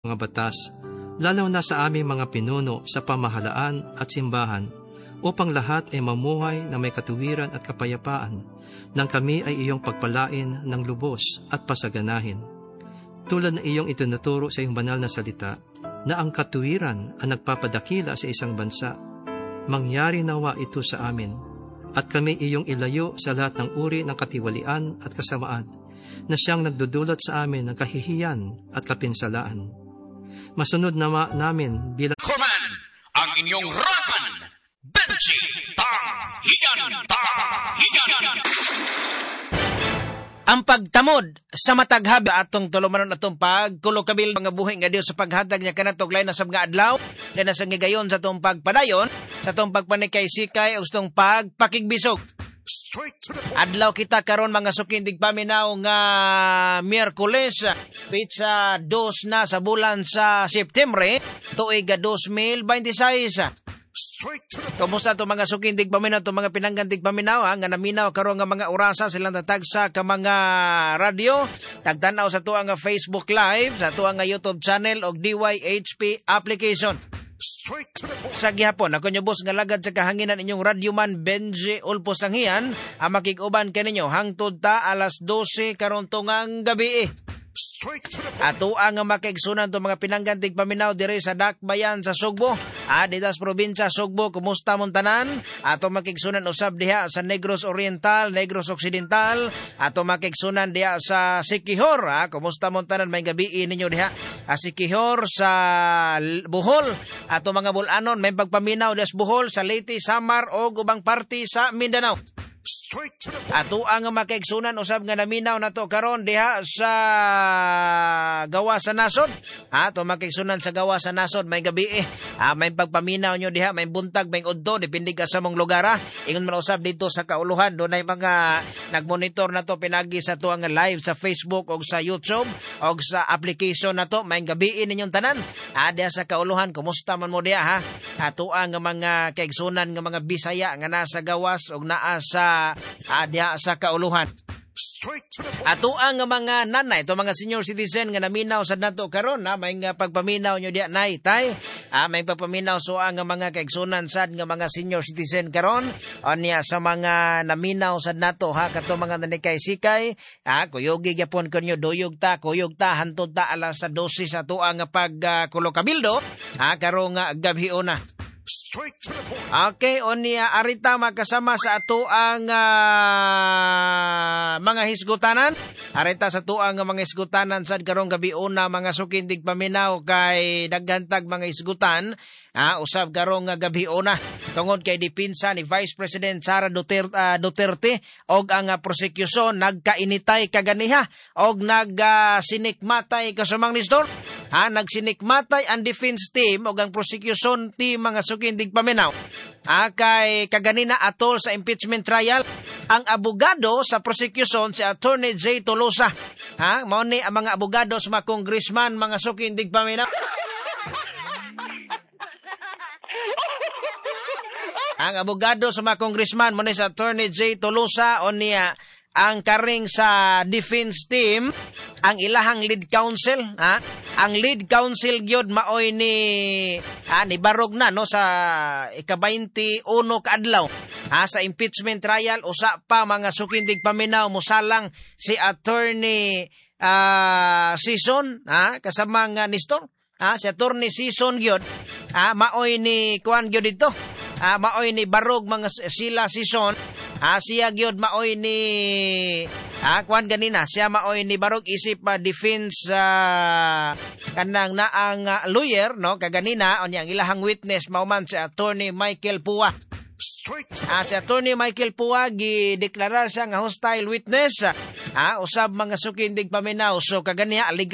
mga batas, lalo na sa aming mga pinuno sa pamahalaan at simbahan, upang lahat ay mamuhay na may katuwiran at kapayapaan, nang kami ay iyong pagpalain ng lubos at pasaganahin. Tulad na iyong itinuturo sa iyong banal na salita, na ang katuwiran ang nagpapadakila sa isang bansa, mangyari nawa ito sa amin, at kami iyong ilayo sa lahat ng uri ng katiwalian at kasamaan, na siyang nagdudulot sa amin ng kahihiyan at kapinsalaan. Masunod naman namin bilang Kuman ang inyong Roman Benji Tahiyan. Ang pagtamod sa mataghabi atong tulumanon atong pagkulokabil mga buhi nga Dios sa paghatag niya kanatog lain na sa mga adlaw, lain na sa gigayon sa atong pagpadayon, sa atong pagpanikay-sikay o sa atong pagpakigbisog. Adlaw kita karon mga sukindig paminaw nga Miyerkules, pitsa 2 na sa bulan sa Septembre, tuig 2026. Kumusta to mga sukindig paminaw, to mga pinanggantig paminaw nga naminaw karon nga mga orasa silang tatagsa ka mga radio, tagtanaw sa tuang nga Facebook Live, sa tuang nga YouTube channel og DYHP application. Sa gihapon, ako nyo boss nga lagad sa kahanginan inyong radyoman Benji Ulpo Sanghian, ang makikuban kaninyo hangtod ta alas 12 karon tungang gabi. Ato ang makaigsunan to mga pinanggantig paminaw dire sa Dakbayan sa Sugbo, Adidas probinsya Sugbo. Kumusta mon tanan? Ato makigsunan usab diha sa Negros Oriental, Negros Occidental. Ato makigsunan diha sa Siquijor. Kumusta mon tanan? May gabi ninyo diha Siquijor sa Bohol. Ato mga bulanon may pagpaminaw diha sa Bohol, sa Leyte, Samar o ubang party sa Mindanao. Ato ang makaigsunan usab nga naminaw nato karon diha sa gawa sa nasod. Ato makaigsunan sa gawa sa nasod may gabi may pagpaminaw nyo diha, may buntag, may udto, depende ka sa mong lugar. Ingon man usab dito sa kauluhan, doon ay mga nagmonitor na to pinagi sa to ang live sa Facebook o sa YouTube o sa application na to. May gabi ninyong tanan diha sa kauluhan. Kumusta man mo diha ato ang mga kaigsunan nga mga Bisaya nga nasa gawas o naa sa diha sa kauluhan. Ato ang mga nanay, ito mga senior citizen nga naminaw sa nato karon, may nga pagpaminaw nyo diya nay tay, may pagpaminaw so ang mga kaigsunan sad nga mga senior citizen karon niya sa mga naminaw sa nato kato mga nanikay-sikay, kuyogi gyapon kanyo duyog ta hantod ta alas sa 12 sa tuang pagkulokabildo karong gabi una. Okay, onia arita makasama sa ato ang mga hisgutanan. Arita sa ato ang mga hisgutanan sad karong gabi una mga sukindig paminaw kay daghantag mga hisgutan. Usab karong gabi una tungod kay dipinsa ni Vice President Sara Duterte og ang prosecution nagkainitay kaganiha og nagsinikmatay kasumang nisdor. Nagsinikmatay ang defense team og ang prosecution team mga sukindig paminaw. Kay kaganina atol sa impeachment trial, ang abogado sa prosecution si Attorney J. Tolosa. Mao ni ang mga abogado sa mga congressman mga sukindig paminaw. Ang abogado sa mga congressman mo ni sa Attorney J. Tolosa o niya ang karing sa defense team, ang ilahang lead counsel, ang lead counsel gyud maoy ni barog na no sa ika-21 kaadlaw sa impeachment trial. Usa pa mga sukindig paminaw musalang si Attorney Sison kasama nga nistor. Si Attorney Sison gyud maoy ni kuan gyud dito. Maoy ni barog mga sila Sison. Siya gyud maoy ni kuan ganina, siya maoy ni barog isip defense kanang naang lawyer no kaganina onya ang ilahang witness mao man si Attorney Michael Pua. Si Attorney Michael Pua gideklarar siya nga hostile witness. Usab mga sukindig paminaw so kaganiya